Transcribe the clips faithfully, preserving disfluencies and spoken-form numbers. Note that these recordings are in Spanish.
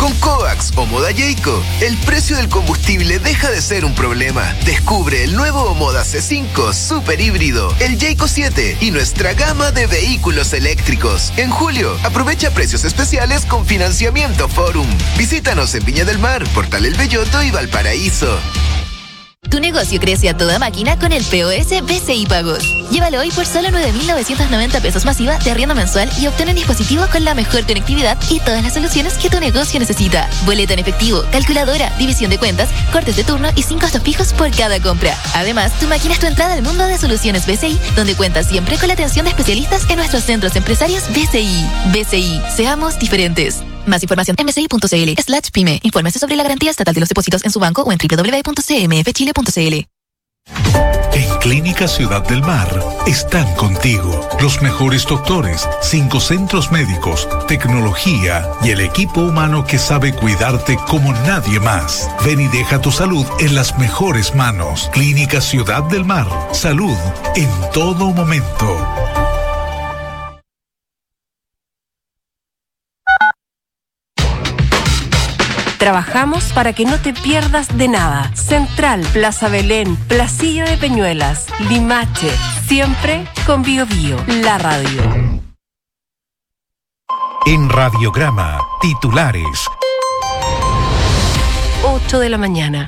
Con Coax o Moda Jayco, el precio del combustible deja de ser un problema. Descubre el nuevo Moda C cinco Super Híbrido, el Jayco siete y nuestra gama de vehículos eléctricos. En julio, aprovecha precios especiales con financiamiento Forum. Visítanos en Viña del Mar, Portal El Belloto y Valparaíso. Tu negocio crece a toda máquina con el P O S B C I Pagos. Llévalo hoy por solo nueve mil novecientos noventa pesos masiva de arriendo mensual y obtén un dispositivo con la mejor conectividad y todas las soluciones que tu negocio necesita. Boleta en efectivo, calculadora, división de cuentas, cortes de turno y sin costos fijos por cada compra. Además, tu máquina es tu entrada al mundo de soluciones B C I, donde cuentas siempre con la atención de especialistas en nuestros centros empresarios B C I. B C I, seamos diferentes. Más información en bci.cl slash pyme. Infórmese sobre la garantía estatal de los depósitos en su banco o en doble u doble u doble u punto c m f chile punto c l. En Clínica Ciudad del Mar están contigo los mejores doctores, cinco centros médicos, tecnología y el equipo humano que sabe cuidarte como nadie más. Ven y deja tu salud en las mejores manos. Clínica Ciudad del Mar. Salud en todo momento. Trabajamos para que no te pierdas de nada. Central, Plaza Belén, Placilla de Peñuelas, Limache, siempre con Bio Bio, la radio. En Radiograma, titulares. ocho de la mañana.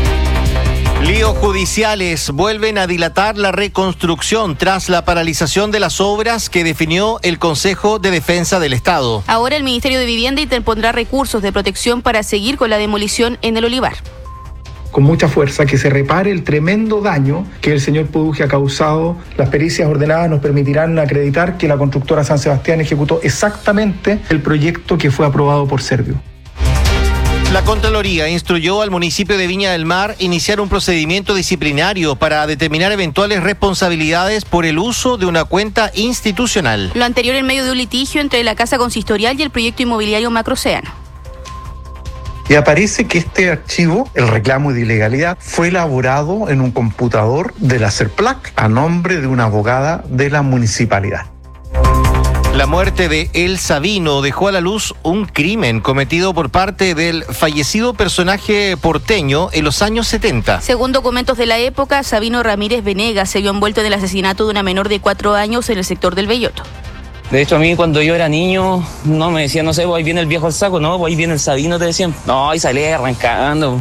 Líos judiciales vuelven a dilatar la reconstrucción tras la paralización de las obras que definió el Consejo de Defensa del Estado. Ahora el Ministerio de Vivienda interpondrá recursos de protección para seguir con la demolición en el olivar. Con mucha fuerza, que se repare el tremendo daño que el señor Puduje ha causado. Las pericias ordenadas nos permitirán acreditar que la constructora San Sebastián ejecutó exactamente el proyecto que fue aprobado por Servio. La Contraloría instruyó al municipio de Viña del Mar iniciar un procedimiento disciplinario para determinar eventuales responsabilidades por el uso de una cuenta institucional. Lo anterior en medio de un litigio entre la Casa Consistorial y el proyecto inmobiliario Macroceano. Y aparece que este archivo, el reclamo de ilegalidad, fue elaborado en un computador de la CERPLAC a nombre de una abogada de la municipalidad. La muerte de El Sabino dejó a la luz un crimen cometido por parte del fallecido personaje porteño en los años setenta. Según documentos de la época, Sabino Ramírez Venegas se vio envuelto en el asesinato de una menor de cuatro años en el sector del Belloto. De hecho, a mí cuando yo era niño, no me decían, no sé, pues ahí viene el viejo al saco, no, pues ahí viene el Sabino, te decían. No, ahí salía arrancando.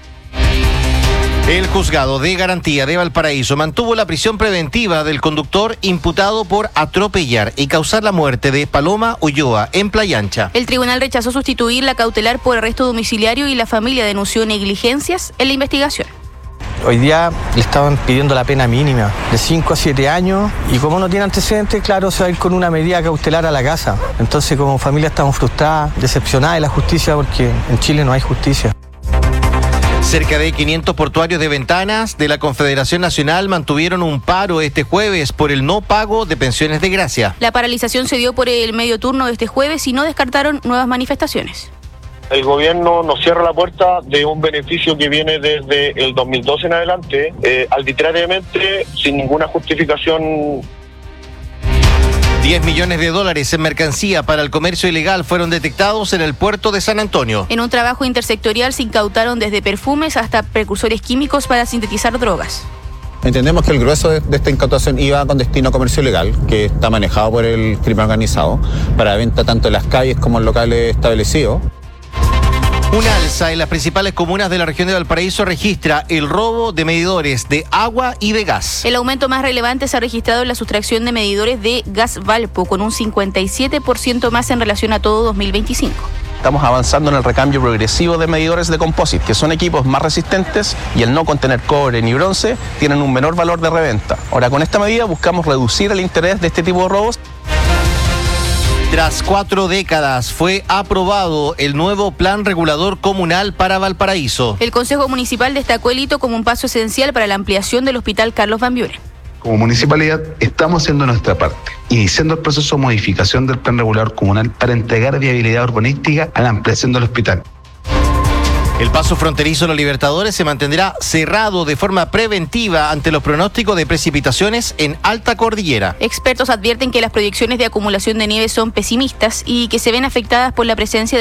El juzgado de garantía de Valparaíso mantuvo la prisión preventiva del conductor imputado por atropellar y causar la muerte de Paloma Ulloa en Playa Ancha. El tribunal rechazó sustituir la cautelar por arresto domiciliario y la familia denunció negligencias en la investigación. Hoy día le estaban pidiendo la pena mínima de cinco a siete años y como no tiene antecedentes, claro, se va a ir con una medida cautelar a la casa. Entonces como familia estamos frustradas, decepcionadas de la justicia porque en Chile no hay justicia. Cerca de quinientos portuarios de Ventanas de la Confederación Nacional mantuvieron un paro este jueves por el no pago de pensiones de gracia. La paralización se dio por el medio turno de este jueves y no descartaron nuevas manifestaciones. El gobierno nos cierra la puerta de un beneficio que viene desde el dos mil doce en adelante, eh, arbitrariamente, sin ninguna justificación. diez millones de dólares en mercancía para el comercio ilegal fueron detectados en el puerto de San Antonio. En un trabajo intersectorial se incautaron desde perfumes hasta precursores químicos para sintetizar drogas. Entendemos que el grueso de, de esta incautación iba con destino a comercio ilegal, que está manejado por el crimen organizado, para venta tanto en las calles como en locales establecidos. Un alza en las principales comunas de la región de Valparaíso registra el robo de medidores de agua y de gas. El aumento más relevante se ha registrado en la sustracción de medidores de gas Valpo, con un cincuenta y siete por ciento más en relación a todo dos mil veinticinco. Estamos avanzando en el recambio progresivo de medidores de composite, que son equipos más resistentes y al no contener cobre ni bronce, tienen un menor valor de reventa. Ahora, con esta medida buscamos reducir el interés de este tipo de robos. Tras cuatro décadas fue aprobado el nuevo Plan Regulador Comunal para Valparaíso. El Consejo Municipal destacó el hito como un paso esencial para la ampliación del Hospital Carlos Van Buren. Como municipalidad estamos haciendo nuestra parte, iniciando el proceso de modificación del Plan Regulador Comunal para entregar viabilidad urbanística a la ampliación del hospital. El paso fronterizo de los Libertadores se mantendrá cerrado de forma preventiva ante los pronósticos de precipitaciones en alta cordillera. Expertos advierten que las proyecciones de acumulación de nieve son pesimistas y que se ven afectadas por la presencia de